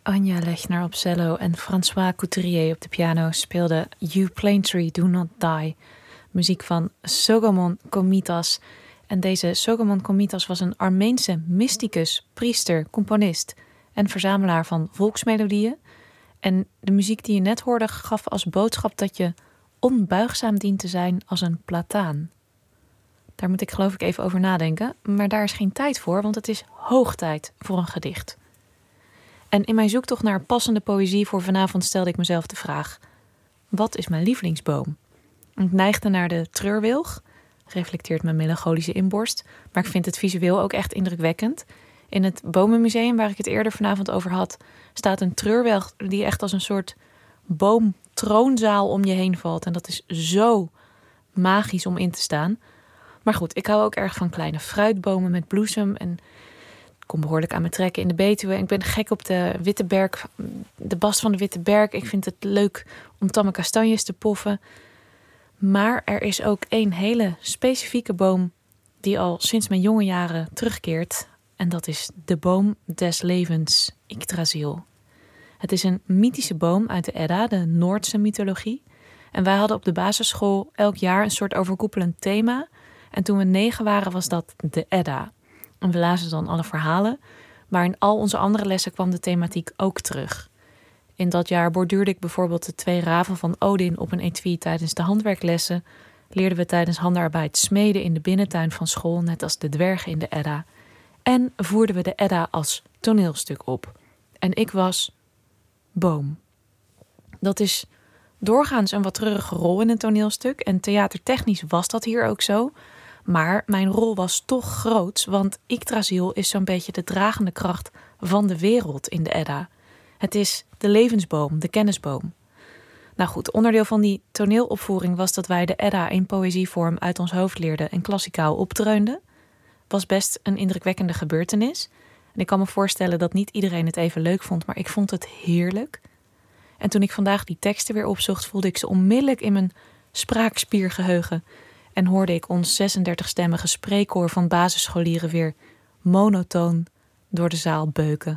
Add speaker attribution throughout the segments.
Speaker 1: Anja Lechner op cello en François Couturier op de piano speelden You Plane Tree Do Not Die, muziek van Sogomon Komitas. En deze Sogomon Komitas was een Armeense mysticus, priester, componist en verzamelaar van volksmelodieën. En de muziek die je net hoorde gaf als boodschap dat je onbuigzaam dient te zijn als een plataan. Daar moet ik geloof ik even over nadenken, maar daar is geen tijd voor, want het is hoog tijd voor een gedicht. En in mijn zoektocht naar passende poëzie voor vanavond stelde ik mezelf de vraag: wat is mijn lievelingsboom? Ik neigde naar de treurwilg, reflecteert mijn melancholische inborst, maar ik vind het visueel ook echt indrukwekkend. In het Bomenmuseum, waar ik het eerder vanavond over had, staat een treurwilg die echt als een soort boomtroonzaal om je heen valt. En dat is zo magisch om in te staan. Maar goed, ik hou ook erg van kleine fruitbomen met bloesem en ik kom behoorlijk aan me trekken in de Betuwe. Ik ben gek op de Witte Berk, de bast van de Witte Berk. Ik vind het leuk om tamme kastanjes te poffen. Maar er is ook één hele specifieke boom die al sinds mijn jonge jaren terugkeert. En dat is de boom des levens, Yggdrasil. Het is een mythische boom uit de Edda, de Noordse mythologie. En wij hadden op de basisschool elk jaar een soort overkoepelend thema. En toen we 9 waren was dat de Edda. En we lazen dan alle verhalen, maar in al onze andere lessen kwam de thematiek ook terug. In dat jaar borduurde ik bijvoorbeeld de 2 raven van Odin op een etui tijdens de handwerklessen. Leerden we tijdens handarbeid smeden in de binnentuin van school, net als de dwergen in de Edda. En voerden we de Edda als toneelstuk op. En ik was boom. Dat is doorgaans een wat treurige rol in een toneelstuk. En theatertechnisch was dat hier ook zo. Maar mijn rol was toch groot, want Yggdrasil is zo'n beetje de dragende kracht van de wereld in de Edda. Het is de levensboom, de kennisboom. Nou goed, onderdeel van die toneelopvoering was dat wij de Edda in poëzievorm uit ons hoofd leerden en klassikaal opdreunden. Was best een indrukwekkende gebeurtenis. En ik kan me voorstellen dat niet iedereen het even leuk vond, maar ik vond het heerlijk. En toen ik vandaag die teksten weer opzocht, voelde ik ze onmiddellijk in mijn spraakspiergeheugen. En hoorde ik ons 36-stemmige spreekkoor van basisscholieren weer monotoon door de zaal beuken.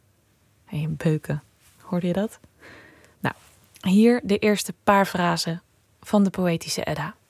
Speaker 1: Beuken, hoorde je dat? Nou, hier de eerste paar frasen van de poëtische Edda.